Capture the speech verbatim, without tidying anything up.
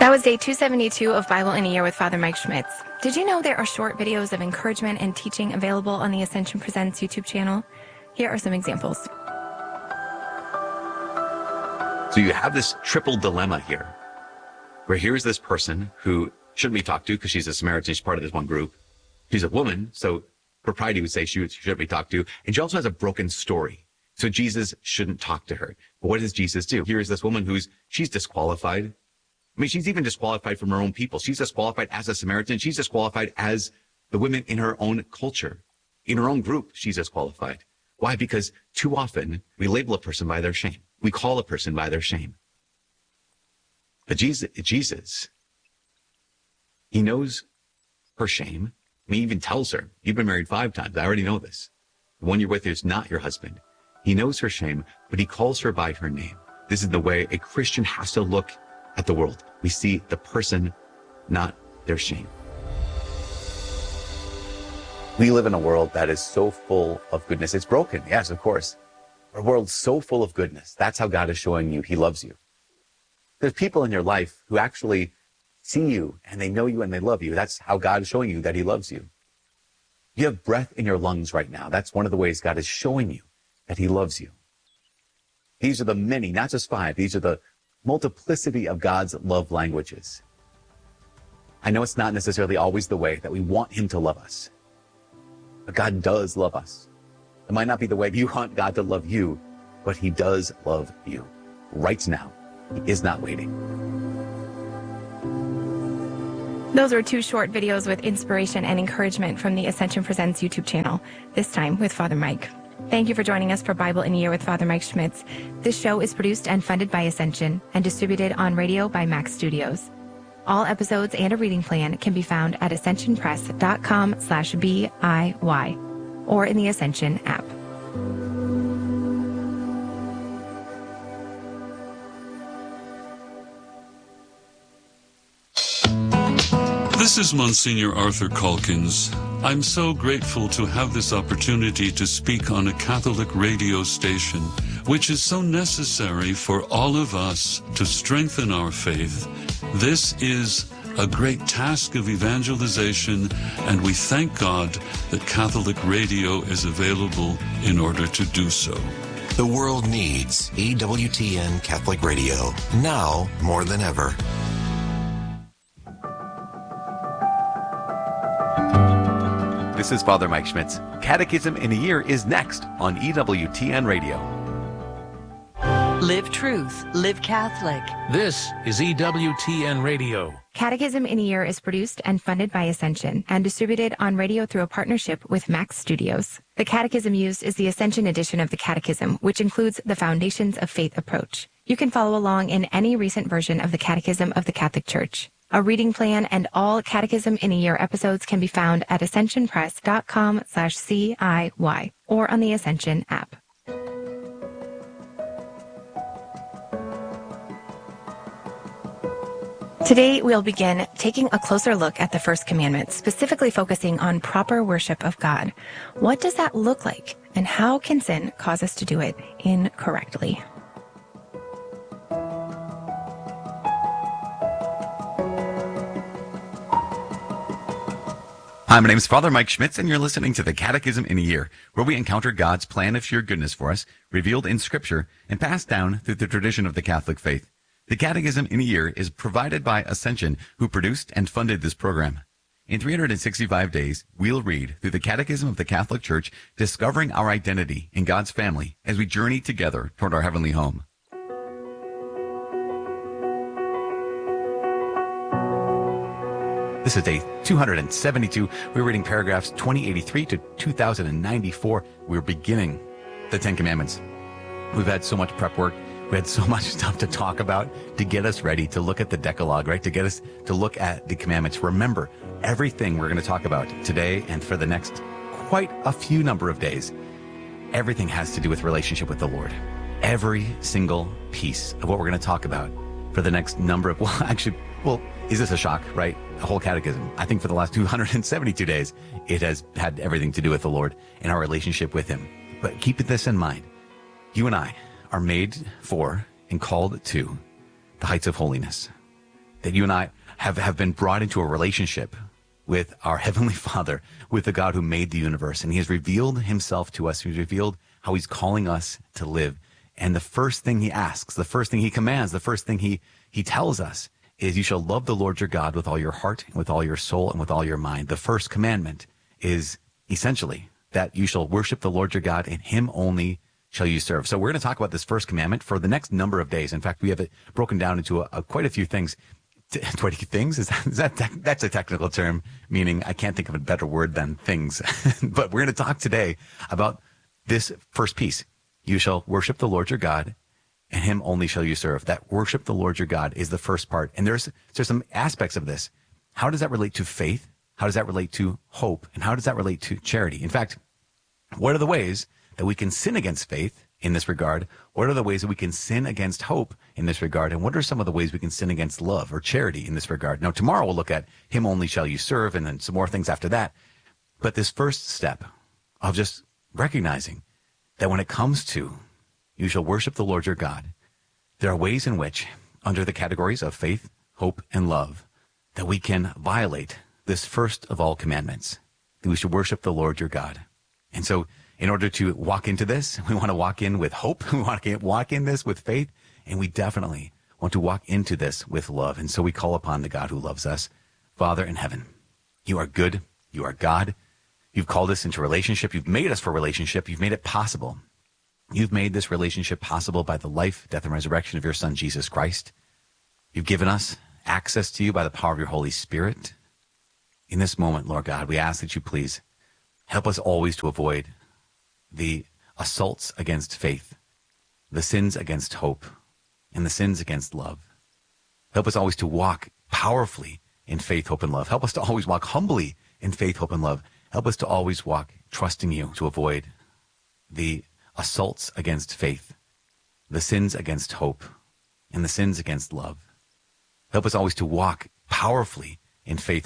That was day two seventy-two of Bible in a Year with Father Mike Schmitz. Did you know there are short videos of encouragement and teaching available on the Ascension Presents YouTube channel? Here are some examples. So you have this triple dilemma here, where here's this person who shouldn't be talked to because she's a Samaritan, she's part of this one group. She's a woman, so propriety would say she shouldn't be talked to. And she also has a broken story. So Jesus shouldn't talk to her. But what does Jesus do? Here is this woman who's, she's disqualified. I mean, she's even disqualified from her own people. She's disqualified as a Samaritan. She's disqualified as the women in her own culture. In her own group, she's disqualified. Why? Because too often we label a person by their shame. We call a person by their shame. But Jesus, Jesus, he knows her shame. He even tells her, you've been married five times. I already know this. The one you're with is not your husband. He knows her shame, but he calls her by her name. This is the way a Christian has to look at the world. We see the person, not their shame. We live in a world that is so full of goodness. It's broken, yes, of course. A world so full of goodness. That's how God is showing you he loves you. There's people in your life who actually see you and they know you and they love you. That's how God is showing you that he loves you. You have breath in your lungs right now. That's one of the ways God is showing you that he loves you. These are the many, not just five. These are the multiplicity of God's love languages. I know it's not necessarily always the way that we want him to love us, but God does love us. It might not be the way you want God to love you, but he does love you right now. He is not waiting. Those were two short videos with inspiration and encouragement from the Ascension Presents YouTube channel, this time with Father Mike. Thank you for joining us for Bible in a Year with Father Mike Schmitz. This show is produced and funded by Ascension and distributed on radio by Max Studios. All episodes and a reading plan can be found at ascensionpress.com slash BIY or in the Ascension app. This is Monsignor Arthur Calkins. I'm so grateful to have this opportunity to speak on a Catholic radio station, which is so necessary for all of us to strengthen our faith. This is a great task of evangelization, and we thank God that Catholic radio is available in order to do so. The world needs E W T N Catholic Radio, now more than ever. This is Father Mike Schmitz. Catechism in a Year is next on E W T N Radio. Live truth, live Catholic. This is E W T N Radio. Catechism in a Year is produced and funded by Ascension and distributed on radio through a partnership with Max Studios. The catechism used is the Ascension edition of the Catechism, which includes the Foundations of Faith approach. You can follow along in any recent version of the Catechism of the Catholic Church. A reading plan and all Catechism in a Year episodes can be found at ascensionpress.com slash CIY or on the Ascension app. Today, we'll begin taking a closer look at the First Commandment, specifically focusing on proper worship of God. What does that look like, and how can sin cause us to do it incorrectly? Hi, my name is Father Mike Schmitz, and you're listening to the Catechism in a Year, where we encounter God's plan of sheer goodness for us, revealed in Scripture, and passed down through the tradition of the Catholic faith. The Catechism in a Year is provided by Ascension, who produced and funded this program. In three hundred sixty-five days, we'll read through the Catechism of the Catholic Church, discovering our identity in God's family as we journey together toward our heavenly home. This is day two hundred seventy-two. We're reading paragraphs twenty eighty-three to two thousand ninety-four. We're beginning the Ten Commandments. We've had so much prep work. We had so much stuff to talk about to get us ready to look at the Decalogue, right? To get us to look at the commandments. Remember, everything we're going to talk about today and for the next quite a few number of days, everything has to do with relationship with the Lord. Every single piece of what we're going to talk about for the next number of, well, actually, well, is this a shock, right? The whole catechism. I think for the last two hundred seventy-two days, it has had everything to do with the Lord and our relationship with him. But keep this in mind. You and I are made for and called to the heights of holiness. that you and I have, have been brought into a relationship with our Heavenly Father, with the God who made the universe. And he has revealed himself to us. He's revealed how he's calling us to live. And the first thing he asks, the first thing he commands, the first thing he, he tells us is you shall love the Lord your God with all your heart, with all your soul, and with all your mind. The first commandment is essentially that you shall worship the Lord your God, and him only shall you serve. So we're going to talk about this first commandment for the next number of days. In fact, we have it broken down into a, a, quite a few things. Quite a few things? Is that, is that tech, that's a technical term, meaning I can't think of a better word than things. But we're going to talk today about this first piece. You shall worship the Lord your God, and him only shall you serve. That worship the Lord your God is the first part. And there's there's some aspects of this. How does that relate to faith? How does that relate to hope? And how does that relate to charity? In fact, what are the ways that we can sin against faith in this regard? What are the ways that we can sin against hope in this regard? And what are some of the ways we can sin against love or charity in this regard? Now, tomorrow we'll look at him only shall you serve, and then some more things after that. But this first step of just recognizing that when it comes to you shall worship the Lord your God, there are ways in which, under the categories of faith, hope, and love, that we can violate this first of all commandments, that we should worship the Lord your God. And so in order to walk into this, we want to walk in with hope. We want to walk in this with faith. And we definitely want to walk into this with love. And so we call upon the God who loves us. Father in heaven, you are good. You are God. You've called us into relationship. You've made us for relationship. You've made it possible. You've made this relationship possible by the life, death, and resurrection of your Son, Jesus Christ. You've given us access to you by the power of your Holy Spirit. In this moment, Lord God, we ask that you please help us always to avoid the assaults against faith, the sins against hope, and the sins against love. Help us always to walk powerfully in faith, hope, and love. Help us to always walk humbly in faith, hope, and love. Help us to always walk trusting you to avoid the assaults against faith, the sins against hope, and the sins against love. Help us always to walk powerfully in faith,